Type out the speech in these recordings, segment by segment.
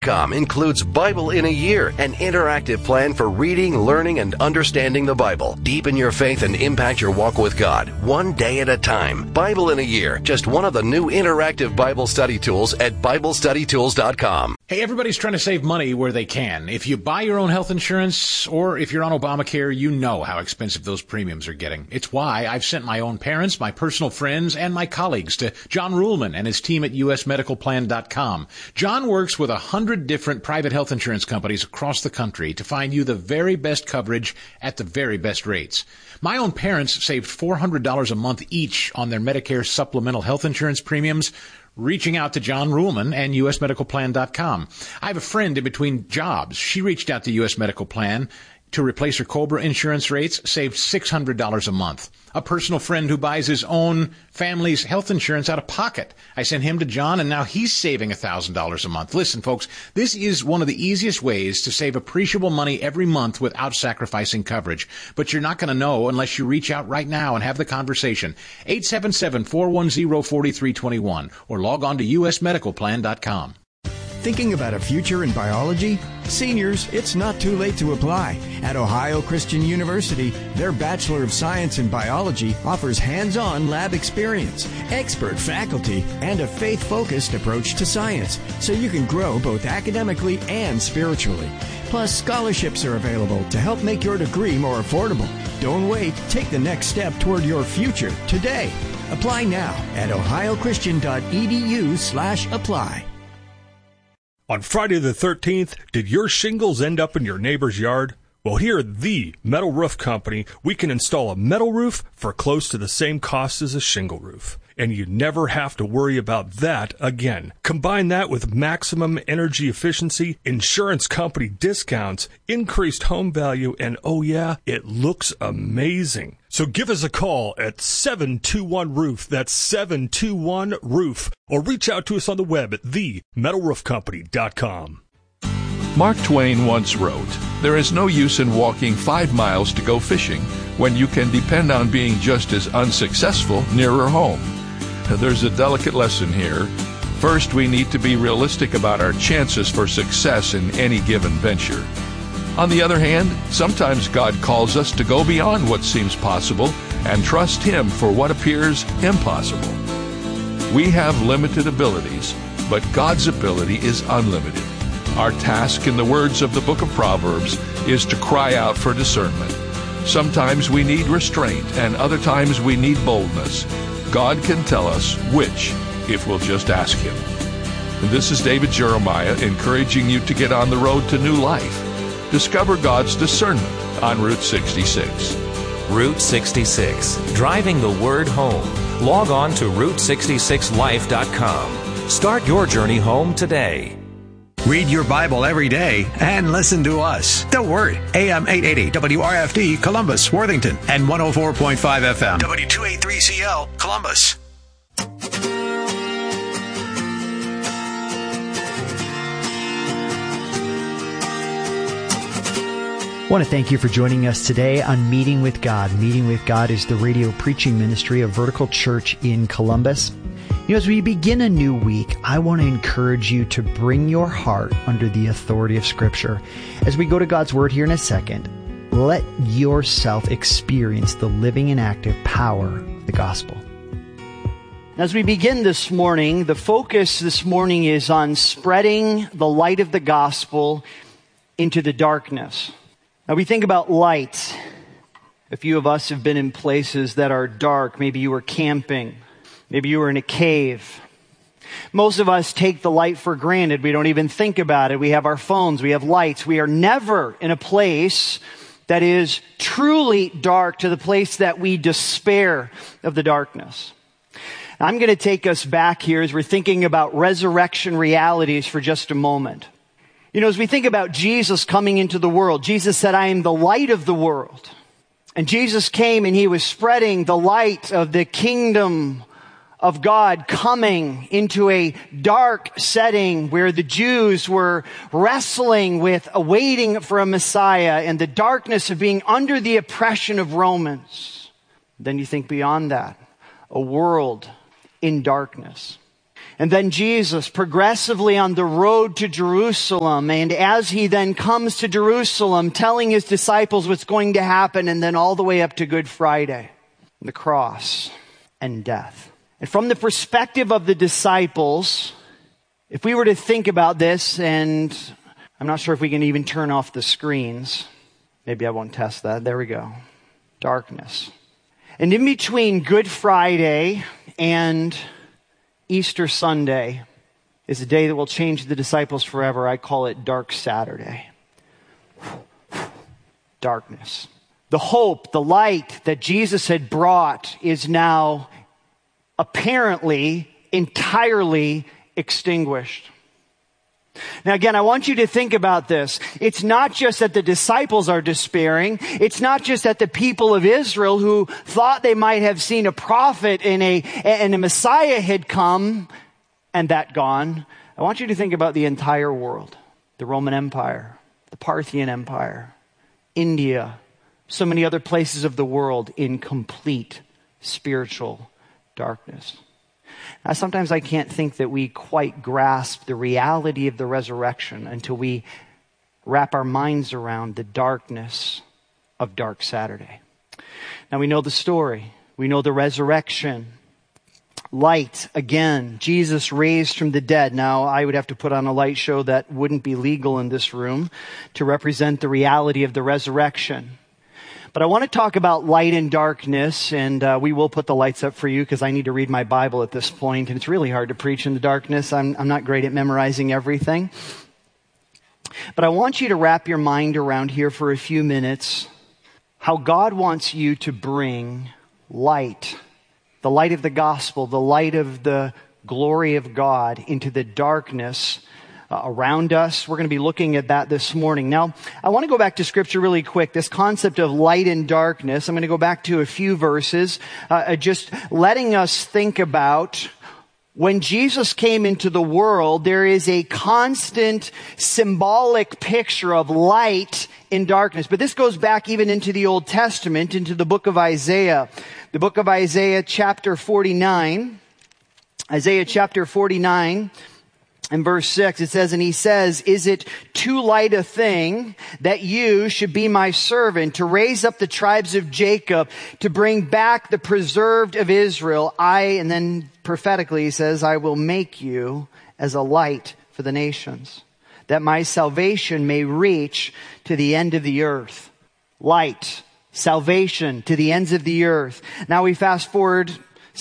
includes Bible in a Year, an interactive plan for reading, learning, and understanding the Bible. Deepen your faith and impact your walk with God, one day at a time. Bible in a Year, just one of the new interactive Bible study tools at BibleStudyTools.com. Hey, everybody's trying to save money where they can. If you buy your own health insurance or if you're on Obamacare, you know how expensive those premiums are getting. It's why I've sent my own parents, my personal friends, and my colleagues to John Ruhlman and his team at USMedicalPlan.com. John works with 100 different private health insurance companies across the country to find you the very best coverage at the very best rates. My own parents saved $400 a month each on their Medicare supplemental health insurance premiums, reaching out to John Ruhlman and USMedicalPlan.com. I have a friend in between jobs. She reached out to US Medical Plan to replace her COBRA insurance rates, saved $600 a month. A personal friend who buys his own family's health insurance out of pocket. I sent him to John, and now he's saving $1,000 a month. Listen, folks, this is one of the easiest ways to save appreciable money every month without sacrificing coverage. But you're not going to know unless you reach out right now and have the conversation. 877-410-4321 or log on to usmedicalplan.com. Thinking about a future in biology? Seniors, it's not too late to apply. At Ohio Christian University, their Bachelor of Science in Biology offers hands-on lab experience, expert faculty, and a faith-focused approach to science, so you can grow both academically and spiritually. Plus, scholarships are available to help make your degree more affordable. Don't wait. Take the next step toward your future today. Apply now at ohiochristian.edu/apply. On Friday the 13th, did your shingles end up in your neighbor's yard? Well, here at the Metal Roof Company, we can install a metal roof for close to the same cost as a shingle roof. And you never have to worry about that again. Combine that with maximum energy efficiency, insurance company discounts, increased home value, and oh yeah, it looks amazing. So give us a call at 721-ROOF. That's 721-ROOF. Or reach out to us on the web at themetalroofcompany.com. Mark Twain once wrote, "There is no use in walking 5 miles to go fishing when you can depend on being just as unsuccessful nearer home." There's a delicate lesson here. First, we need to be realistic about our chances for success in any given venture. On the other hand, sometimes God calls us to go beyond what seems possible and trust Him for what appears impossible. We have limited abilities, but God's ability is unlimited. Our task, in the words of the book of Proverbs, is to cry out for discernment. Sometimes we need restraint, and other times we need boldness. God can tell us which, if we'll just ask Him. And this is David Jeremiah encouraging you to get on the road to new life. Discover God's discernment on Route 66. Route 66, driving the word home. Log on to Route66Life.com. Start your journey home today. Read your Bible every day and listen to us. The Word, AM 880 WRFD, Columbus, Worthington, and 104.5 FM, W283CL, Columbus. I want to thank you for joining us today on Meeting with God. Meeting with God is the radio preaching ministry of Vertical Church in Columbus. You know, as we begin a new week, I want to encourage you to bring your heart under the authority of Scripture. As we go to God's Word here in a second, let yourself experience the living and active power of the gospel. As we begin this morning, the focus this morning is on spreading the light of the gospel into the darkness. Now, we think about light. A few of us have been in places that are dark. Maybe you were camping. Maybe you were in a cave. Most of us take the light for granted. We don't even think about it. We have our phones. We have lights. We are never in a place that is truly dark, to the place that we despair of the darkness. I'm going to take us back here as we're thinking about resurrection realities for just a moment. You know, as we think about Jesus coming into the world, Jesus said, "I am the light of the world." And Jesus came and He was spreading the light of the kingdom of God coming into a dark setting where the Jews were wrestling with awaiting for a Messiah and the darkness of being under the oppression of Romans. Then you think beyond that, a world in darkness. And then Jesus progressively on the road to Jerusalem. And as he then comes to Jerusalem, telling his disciples what's going to happen, and then all the way up to Good Friday, the cross and death. And from the perspective of the disciples, if we were to think about this, and I'm not sure if we can even turn off the screens. Maybe I won't test that. There we go. Darkness. And in between Good Friday and Easter Sunday is a day that will change the disciples forever. I call it Dark Saturday. Darkness. The hope, the light that Jesus had brought is now apparently entirely extinguished. Now again, I want you to think about this. It's not just that the disciples are despairing. It's not just that the people of Israel who thought they might have seen a prophet and a Messiah had come and that gone. I want you to think about the entire world. The Roman Empire, the Parthian Empire, India, so many other places of the world in complete spiritual darkness. Now, sometimes I can't think that we quite grasp the reality of the resurrection until we wrap our minds around the darkness of Dark Saturday. Now, we know the story. We know the resurrection. Light, again, Jesus raised from the dead. Now, I would have to put on a light show that wouldn't be legal in this room to represent the reality of the resurrection. But I want to talk about light and darkness, and we will put the lights up for you because I need to read my Bible at this point, and it's really hard to preach in the darkness. I'm not great at memorizing everything. But I want you to wrap your mind around here for a few minutes how God wants you to bring light, the light of the gospel, the light of the glory of God into the darkness around us. We're going to be looking at that this morning. Now, I want to go back to Scripture really quick. This concept of light and darkness, I'm going to go back to a few verses, just letting us think about when Jesus came into the world, there is a constant symbolic picture of light in darkness. But this goes back even into the Old Testament, into the book of Isaiah. The book of Isaiah chapter 49. Isaiah chapter 49. In verse 6, it says, and he says, is it too light a thing that you should be my servant to raise up the tribes of Jacob, to bring back the preserved of Israel? And then prophetically he says, I will make you as a light for the nations, that my salvation may reach to the end of the earth. Light, salvation to the ends of the earth. Now we fast forward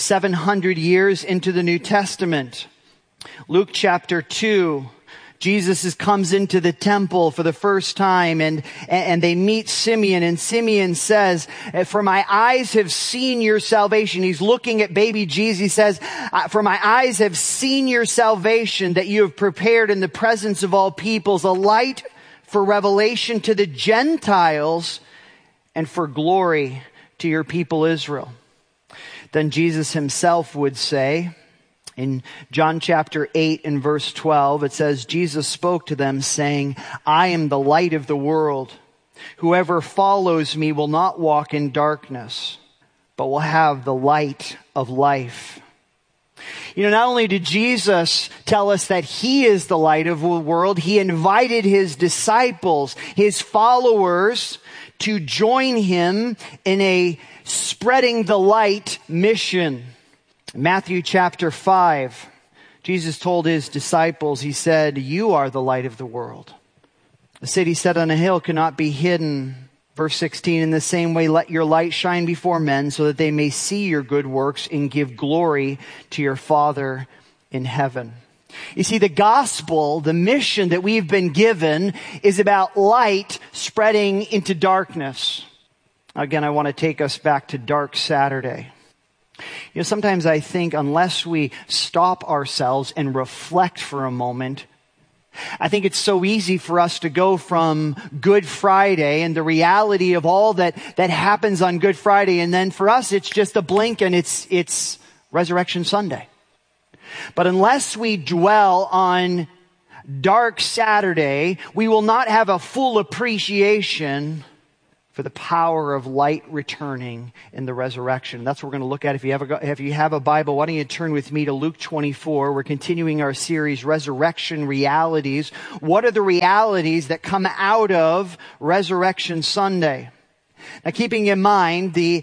700 years into the New Testament. Luke chapter 2, Jesus comes into the temple for the first time and they meet Simeon, and Simeon says, for my eyes have seen your salvation. He's looking at baby Jesus. He says, for my eyes have seen your salvation that you have prepared in the presence of all peoples, a light for revelation to the Gentiles and for glory to your people Israel. Then Jesus himself would say, in John chapter 8 and verse 12, it says, Jesus spoke to them saying, I am the light of the world. Whoever follows me will not walk in darkness, but will have the light of life. You know, not only did Jesus tell us that he is the light of the world, he invited his disciples, his followers, to join him in a spreading the light mission. Matthew chapter 5, Jesus told his disciples, he said, you are the light of the world. A city set on a hill cannot be hidden. Verse 16, in the same way, let your light shine before men so that they may see your good works and give glory to your Father in heaven. You see, the gospel, the mission that we've been given is about light spreading into darkness. Again, I want to take us back to Dark Saturday. You know, sometimes I think unless we stop ourselves and reflect for a moment, I think it's so easy for us to go from Good Friday and the reality of all that happens on Good Friday, and then for us it's just a blink and it's Resurrection Sunday. But unless we dwell on Dark Saturday, we will not have a full appreciation for the power of light returning in the resurrection. That's what we're going to look at. If you have a Bible, why don't you turn with me to Luke 24. We're continuing our series, Resurrection Realities. What are the realities that come out of Resurrection Sunday? Now, keeping in mind, the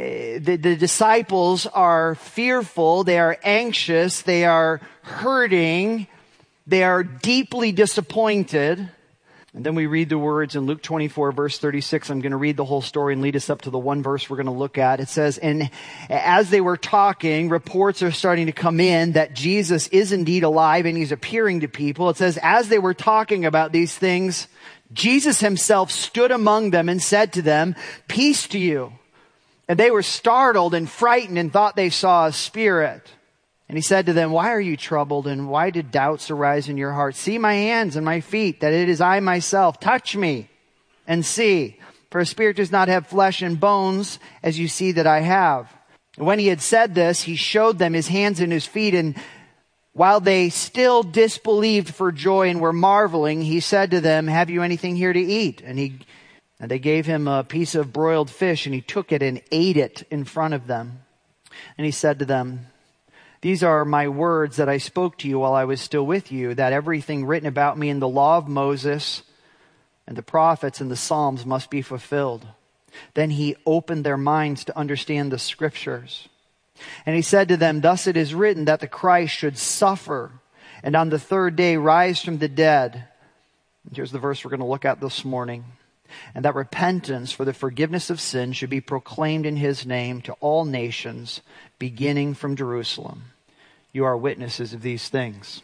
disciples are fearful, they are anxious, they are hurting, they are deeply disappointed. And then we read the words in Luke 24, verse 36. I'm going to read the whole story and lead us up to the one verse we're going to look at. It says, and as they were talking, reports are starting to come in that Jesus is indeed alive and he's appearing to people. It says, as they were talking about these things, Jesus himself stood among them and said to them, peace to you. And they were startled and frightened and thought they saw a spirit. And he said to them, why are you troubled, and why did doubts arise in your hearts? See my hands and my feet, that it is I myself. Touch me and see. For a spirit does not have flesh and bones, as you see that I have. And when he had said this, he showed them his hands and his feet. And while they still disbelieved for joy and were marveling, he said to them, have you anything here to eat? And they gave him a piece of broiled fish, and he took it and ate it in front of them. And he said to them, these are my words that I spoke to you while I was still with you, that everything written about me in the law of Moses and the prophets and the Psalms must be fulfilled. Then he opened their minds to understand the scriptures. And he said to them, thus it is written that the Christ should suffer and on the third day rise from the dead. And here's the verse we're going to look at this morning. And that repentance for the forgiveness of sins should be proclaimed in his name to all nations, beginning from Jerusalem. You are witnesses of these things.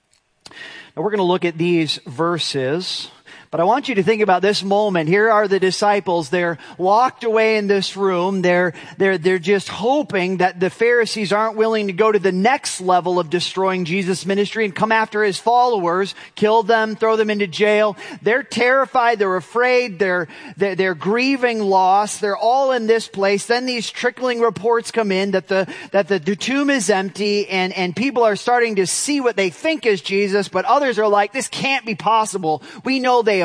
Now we're going to look at these verses, but I want you to think about this moment. Here are the disciples. They're locked away in this room. They're just hoping that the Pharisees aren't willing to go to the next level of destroying Jesus' ministry and come after his followers, kill them, throw them into jail. They're terrified. They're afraid. They're grieving loss. They're all in this place. Then these trickling reports come in that the tomb is empty and people are starting to see what they think is Jesus, but others are like, this can't be possible. We know they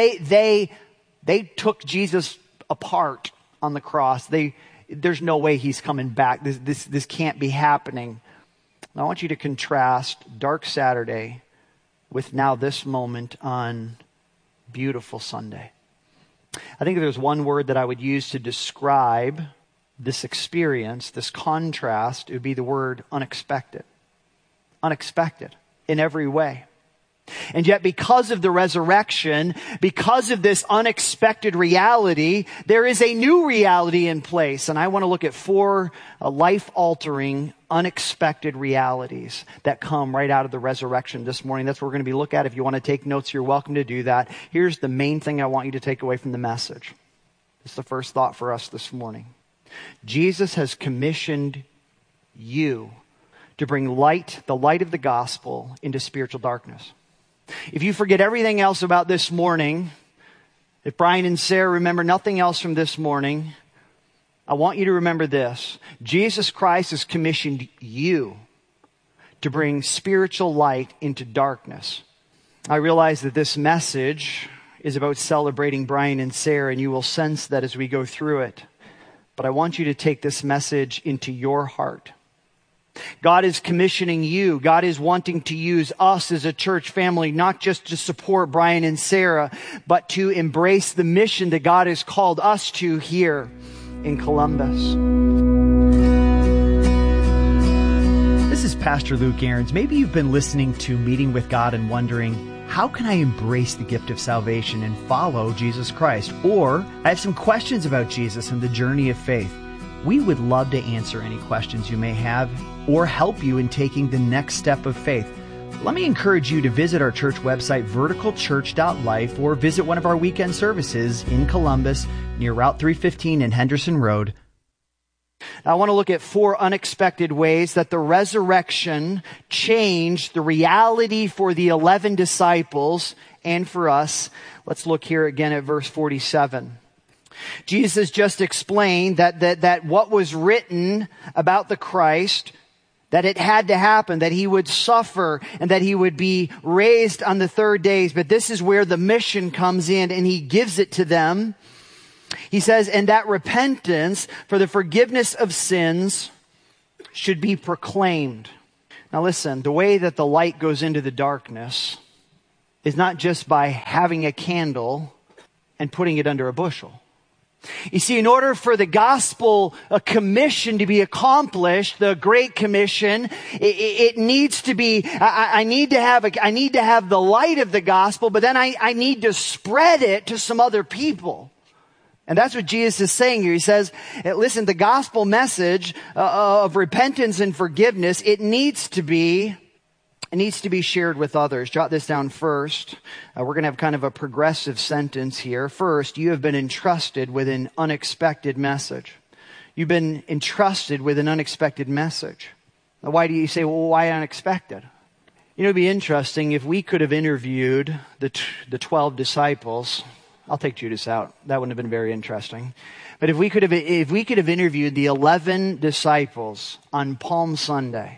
took Jesus apart on the cross. There's no way he's coming back. This can't be happening. I want you to contrast Dark Saturday with now this moment on Beautiful Sunday. I think if there's one word that I would use to describe this experience, this contrast, it would be the word unexpected. Unexpected in every way. And yet because of the resurrection, because of this unexpected reality, there is a new reality in place. And I want to look at 4 life-altering, unexpected realities that come right out of the resurrection this morning. That's what we're going to be looking at. If you want to take notes, you're welcome to do that. Here's the main thing I want you to take away from the message. It's the first thought for us this morning. Jesus has commissioned you to bring light, the light of the gospel, into spiritual darkness. If you forget everything else about this morning, if Brian and Sarah remember nothing else from this morning, I want you to remember this. Jesus Christ has commissioned you to bring spiritual light into darkness. I realize that this message is about celebrating Brian and Sarah, and you will sense that as we go through it. But I want you to take this message into your heart. God is commissioning you. God is wanting to use us as a church family, not just to support Brian and Sarah, but to embrace the mission that God has called us to here in Columbus. This is Pastor Luke Ahrens. Maybe you've been listening to Meeting with God and wondering, how can I embrace the gift of salvation and follow Jesus Christ? Or I have some questions about Jesus and the journey of faith. We would love to answer any questions you may have or help you in taking the next step of faith. Let me encourage you to visit our church website, verticalchurch.life, or visit one of our weekend services in Columbus near Route 315 and Henderson Road. Now, I want to look at 4 unexpected ways that the resurrection changed the reality for the 11 disciples and for us. Let's look here again at verse 47. Jesus just explained that what was written about the Christ, that it had to happen, that he would suffer and that he would be raised on the third day. But this is where the mission comes in, and he gives it to them. He says, and that repentance for the forgiveness of sins should be proclaimed. Now listen, the way that the light goes into the darkness is not just by having a candle and putting it under a bushel. You see, in order for the gospel commission to be accomplished, the Great Commission, it needs to be, I need to have the light of the gospel, but then I need to spread it to some other people. And that's what Jesus is saying here. He says, listen, the gospel message of repentance and forgiveness, it needs to be shared with others. Jot this down first. We're going to have kind of a progressive sentence here. First, you have been entrusted with an unexpected message. You've been entrusted with an unexpected message. Now, why do you say, well, why unexpected? You know, it'd be interesting if we could have interviewed the 12 disciples. I'll take Judas out. That wouldn't have been very interesting. But if we could have interviewed the 11 disciples on Palm Sunday,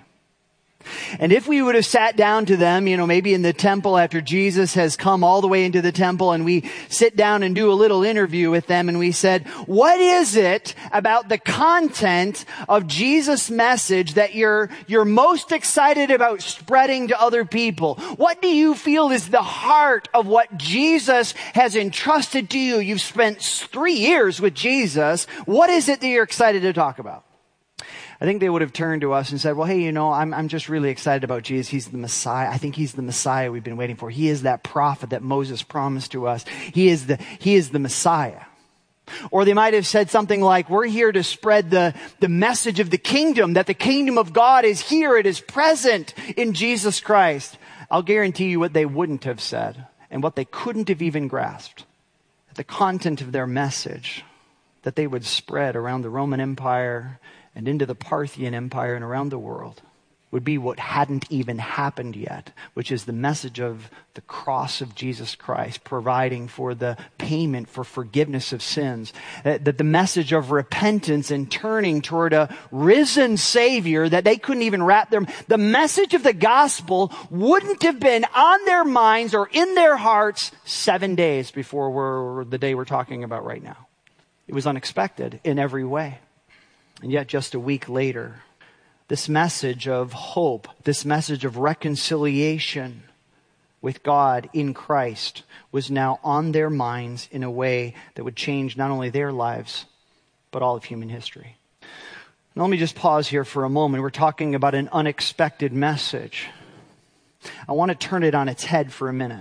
and if we would have sat down to them, maybe in the temple after Jesus has come all the way into the temple, and we sit down and do a little interview with them, and we said, what is it about the content of Jesus' message that you're most excited about spreading to other people? What do you feel is the heart of what Jesus has entrusted to you? You've spent 3 years with Jesus. What is it that you're excited to talk about? I think they would have turned to us and said, well, hey, I'm just really excited about Jesus. He's the Messiah. I think he's the Messiah we've been waiting for. He is that prophet that Moses promised to us. He is the Messiah. Or they might have said something like, we're here to spread the message of the kingdom, that the kingdom of God is here. It is present in Jesus Christ. I'll guarantee you what they wouldn't have said and what they couldn't have even grasped. The content of their message that they would spread around the Roman Empire and into the Parthian Empire and around the world would be what hadn't even happened yet, which is the message of the cross of Jesus Christ, providing for the payment for forgiveness of sins. That the message of repentance and turning toward a risen Savior that they couldn't even the message of the gospel wouldn't have been on their minds or in their hearts 7 days before the day we're talking about right now. It was unexpected in every way. And yet just a week later, this message of hope, this message of reconciliation with God in Christ was now on their minds in a way that would change not only their lives, but all of human history. Now, let me just pause here for a moment. We're talking about an unexpected message. I want to turn it on its head for a minute.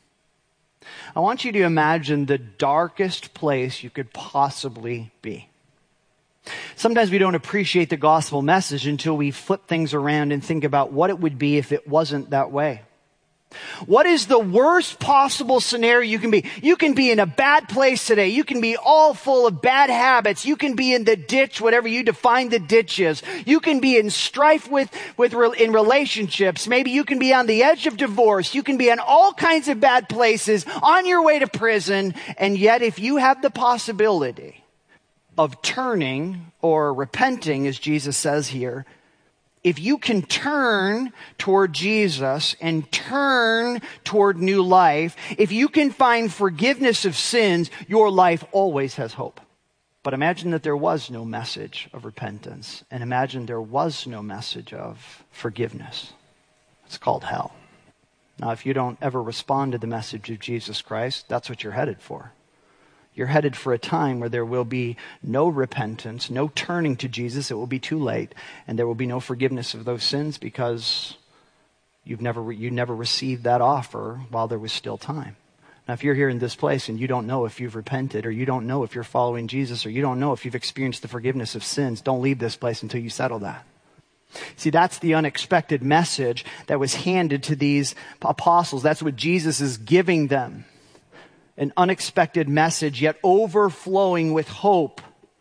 I want you to imagine the darkest place you could possibly be. Sometimes we don't appreciate the gospel message until we flip things around and think about what it would be if it wasn't that way. What is the worst possible scenario you can be? You can be in a bad place today. You can be all full of bad habits. You can be in the ditch, whatever you define the ditch is. You can be in strife in relationships. Maybe you can be on the edge of divorce. You can be in all kinds of bad places, on your way to prison. And yet, if you have the possibility of turning or repenting, as Jesus says here, if you can turn toward Jesus and turn toward new life, if you can find forgiveness of sins, your life always has hope. But imagine that there was no message of repentance, and imagine there was no message of forgiveness. It's called hell. Now, if you don't ever respond to the message of Jesus Christ, that's what you're headed for. You're headed for a time where there will be no repentance, no turning to Jesus. It will be too late. And there will be no forgiveness of those sins because you never received that offer while there was still time. Now, if you're here in this place and you don't know if you've repented, or you don't know if you're following Jesus, or you don't know if you've experienced the forgiveness of sins, don't leave this place until you settle that. See, that's the unexpected message that was handed to these apostles. That's what Jesus is giving them. An unexpected message, yet overflowing with hope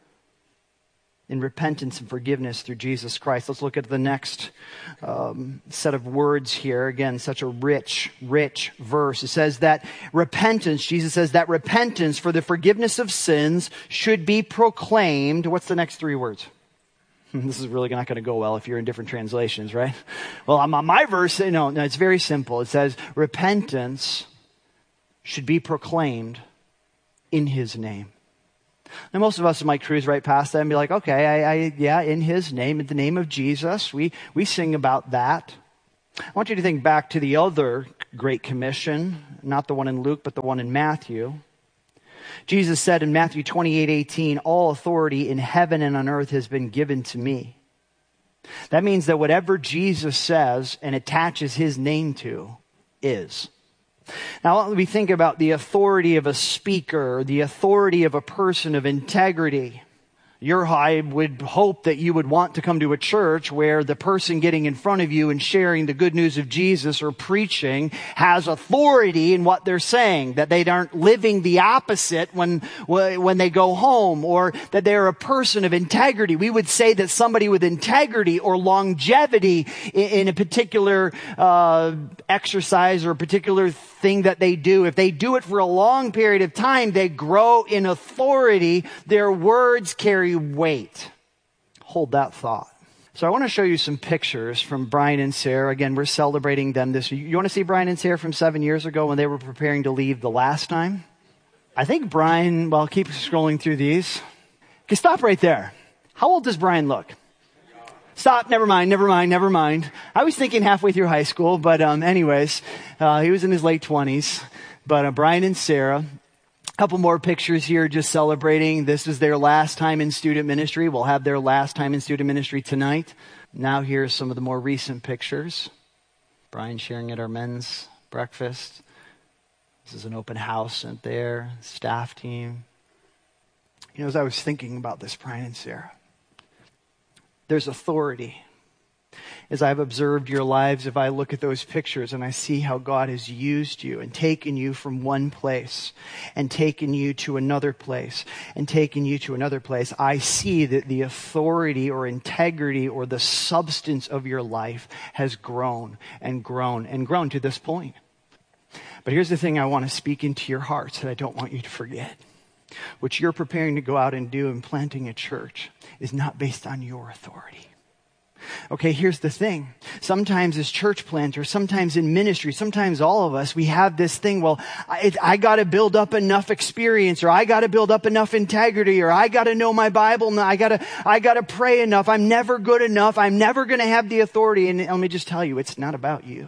in repentance and forgiveness through Jesus Christ. Let's look at the next set of words here. Again, such a rich verse. It says that repentance, Jesus says that repentance for the forgiveness of sins should be proclaimed. What's the next 3 words? This is really not going to go well if you're in different translations, right? Well, on my verse, no, it's very simple. It says repentance should be proclaimed in his name. And most of us might cruise right past that and be like, okay, in his name, in the name of Jesus, we sing about that. I want you to think back to the other Great Commission, not the one in Luke, but the one in Matthew. Jesus said in Matthew 28:18, all authority in heaven and on earth has been given to me. That means that whatever Jesus says and attaches his name to is. Now, let me think about the authority of a speaker, the authority of a person of integrity. I would hope that you would want to come to a church where the person getting in front of you and sharing the good news of Jesus or preaching has authority in what they're saying, that they aren't living the opposite when they go home, or that they're a person of integrity. We would say that somebody with integrity or longevity in a particular exercise or a particular thing that they do, if they do it for a long period of time, they grow in authority. Their words carry weight. Hold that thought. So I want to show you some pictures from Brian and Sarah. Again, we're celebrating them this week. You want to see Brian and Sarah from 7 years ago when they were preparing to leave the last time? I think Brian, well, keep scrolling through these. Okay, stop right there. How old does Brian look? Stop, never mind. I was thinking halfway through high school, but anyways, he was in his late 20s. But Brian and Sarah, a couple more pictures here just celebrating. This is their last time in student ministry. We'll have their last time in student ministry tonight. Now here's some of the more recent pictures. Brian sharing at our men's breakfast. This is an open house sent there, staff team. You know, as I was thinking about this, Brian and Sarah, there's authority. As I've observed your lives, if I look at those pictures and I see how God has used you and taken you from one place and taken you to another place and taken you to another place, I see that the authority or integrity or the substance of your life has grown and grown and grown to this point. But here's the thing I want to speak into your hearts that I don't want you to forget. What you're preparing to go out and do in planting a church is not based on your authority. Okay, here's the thing. Sometimes as church planters, sometimes in ministry, sometimes all of us, we have this thing, well, I got to build up enough experience, or I got to build up enough integrity, or I got to know my Bible, and I got to pray enough. I'm never good enough. I'm never going to have the authority. And let me just tell you, it's not about you.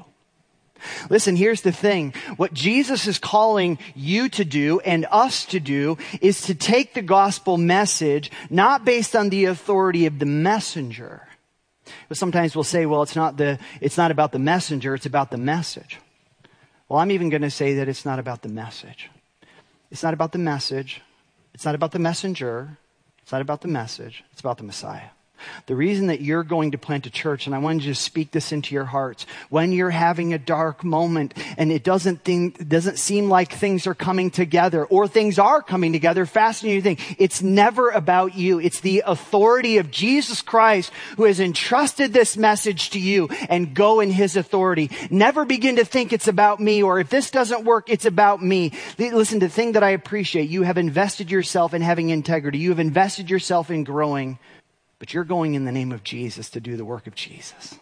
Listen, here's the thing. What Jesus is calling you to do and us to do is to take the gospel message not based on the authority of the messenger. But sometimes we'll say, well, it's not about the messenger, it's about the message. Well, I'm even going to say that it's not about the message. It's not about the message. It's not about the messenger. It's not about the message. It's about the Messiah. The reason that you're going to plant a church, and I want you to speak this into your hearts, when you're having a dark moment and it doesn't seem like things are coming together, or things are coming together faster than you think, it's never about you. It's the authority of Jesus Christ who has entrusted this message to you, and go in his authority. Never begin to think it's about me, or if this doesn't work, it's about me. Listen, the thing that I appreciate, you have invested yourself in having integrity. You have invested yourself in growing. But you're going in the name of Jesus to do the work of Jesus.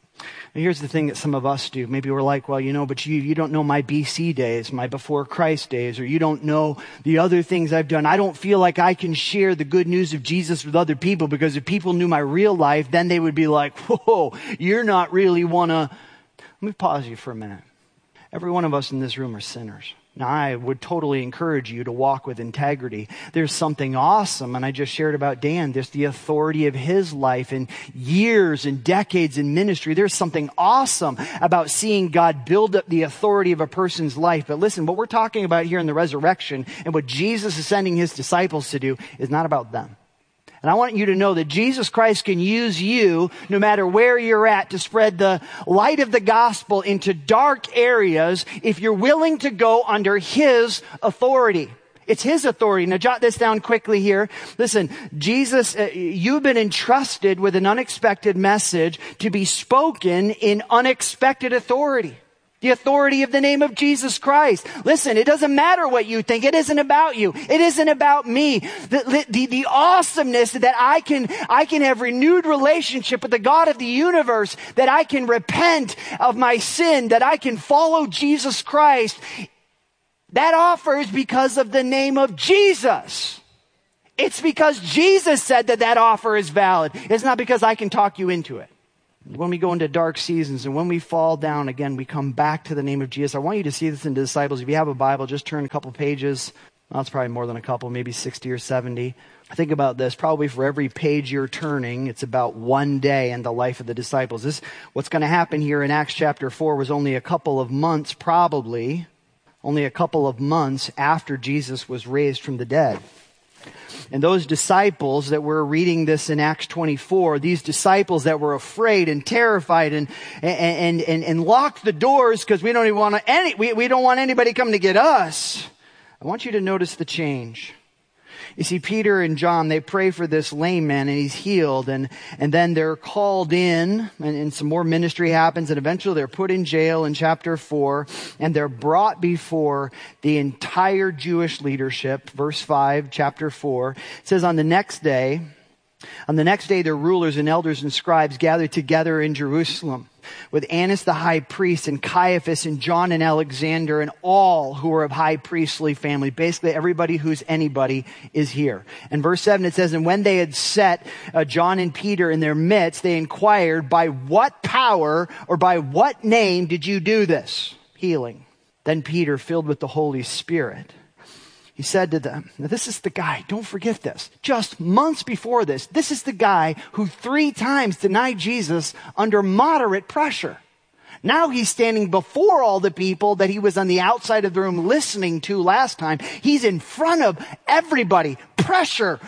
And here's the thing that some of us do. Maybe we're like, well, but you don't know my BC days, my before Christ days, or you don't know the other things I've done. I don't feel like I can share the good news of Jesus with other people, because if people knew my real life, then they would be like, whoa, you're not really Let me pause you for a minute. Every one of us in this room are sinners. Now, I would totally encourage you to walk with integrity. There's something awesome, and I just shared about Dan, there's the authority of his life and years and decades in ministry. There's something awesome about seeing God build up the authority of a person's life. But listen, what we're talking about here in the resurrection and what Jesus is sending his disciples to do is not about them. And I want you to know that Jesus Christ can use you, no matter where you're at, to spread the light of the gospel into dark areas if you're willing to go under his authority. It's his authority. Now jot this down quickly here. Listen, Jesus, you've been entrusted with an unexpected message to be spoken in unexpected authority. The authority of the name of Jesus Christ. Listen, it doesn't matter what you think. It isn't about you. It isn't about me. The awesomeness that I can have renewed relationship with the God of the universe, that I can repent of my sin, that I can follow Jesus Christ, that offers because of the name of Jesus. It's because Jesus said that offer is valid. It's not because I can talk you into it. When we go into dark seasons and when we fall down again, we come back to the name of Jesus. I want you to see this in the disciples. If you have a Bible, just turn a couple pages. Well, it's probably more than a couple, maybe 60 or 70. Think about this. Probably for every page you're turning, it's about one day in the life of the disciples. What's going to happen here in Acts chapter 4 was only a couple of months, probably, only a couple of months after Jesus was raised from the dead. And those disciples that were reading this in Acts 24, these disciples that were afraid and terrified and locked the doors because we don't want anybody coming to get us. I want you to notice the change. You see, Peter and John, they pray for this lame man and he's healed, and then they're called in and some more ministry happens, and eventually they're put in jail in chapter 4, and they're brought before the entire Jewish leadership. Verse 5, chapter 4, it says, On the next day, their rulers and elders and scribes gathered together in Jerusalem with Annas the high priest and Caiaphas and John and Alexander and all who were of high priestly family. Basically, everybody who's anybody is here. And verse 7, it says, And when they had set John and Peter in their midst, they inquired, By what power or by what name did you do this healing? Then Peter, filled with the Holy Spirit, he said to them, now this is the guy, don't forget this, just months before this is the guy who 3 times denied Jesus under moderate pressure. Now he's standing before all the people that he was on the outside of the room listening to last time. He's in front of everybody. Pressure.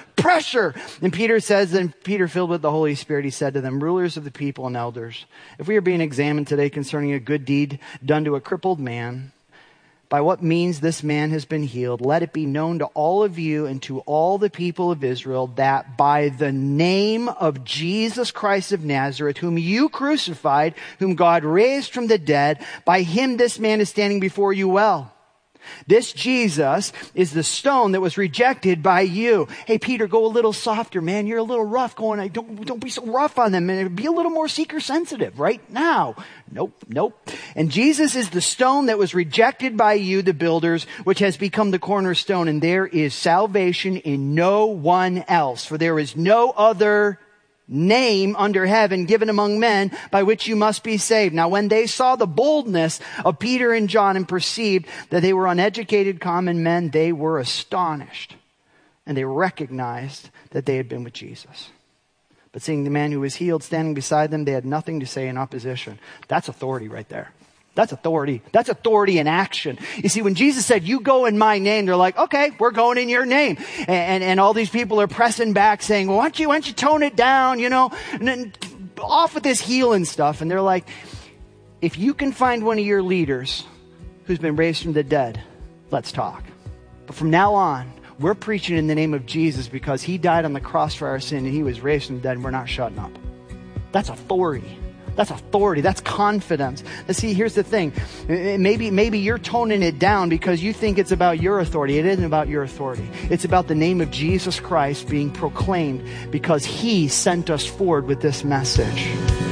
And Peter says, then Peter, filled with the Holy Spirit, he said to them, Rulers of the people and elders, if we are being examined today concerning a good deed done to a crippled man, by what means this man has been healed, let it be known to all of you and to all the people of Israel that by the name of Jesus Christ of Nazareth, whom you crucified, whom God raised from the dead, by him this man is standing before you well. This Jesus is the stone that was rejected by you. Hey, Peter, go a little softer, man. You're a little rough going, don't be so rough on them. And be a little more seeker sensitive right now. Nope. And Jesus is the stone that was rejected by you, the builders, which has become the cornerstone. And there is salvation in no one else. For there is no other name under heaven given among men by which you must be saved. Now, when they saw the boldness of Peter and John and perceived that they were uneducated common men, they were astonished. And they recognized that they had been with Jesus. But seeing the man who was healed standing beside them, they had nothing to say in opposition. That's authority right there. That's authority. That's authority in action. You see, when Jesus said, you go in my name, they're like, okay, we're going in your name. And all these people are pressing back saying, well, why don't you tone it down, and then off with this healing stuff. And they're like, if you can find one of your leaders who's been raised from the dead, let's talk. But from now on, we're preaching in the name of Jesus because he died on the cross for our sin and he was raised from the dead, and we're not shutting up. That's authority. That's authority. That's confidence. And see, here's the thing. Maybe you're toning it down because you think it's about your authority. It isn't about your authority. It's about the name of Jesus Christ being proclaimed because he sent us forward with this message.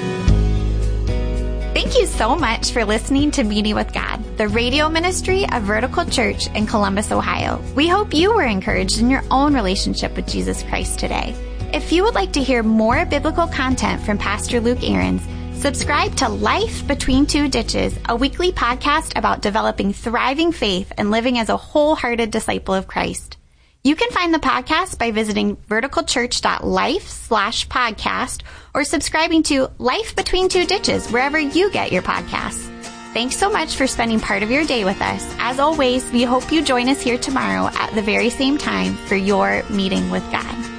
Thank you so much for listening to Meeting with God, the radio ministry of Vertical Church in Columbus, Ohio. We hope you were encouraged in your own relationship with Jesus Christ today. If you would like to hear more biblical content from Pastor Luke Ahrens, subscribe to Life Between Two Ditches, a weekly podcast about developing thriving faith and living as a wholehearted disciple of Christ. You can find the podcast by visiting verticalchurch.life/podcast or subscribing to Life Between Two Ditches wherever you get your podcasts. Thanks so much for spending part of your day with us. As always, we hope you join us here tomorrow at the very same time for your Meeting with God.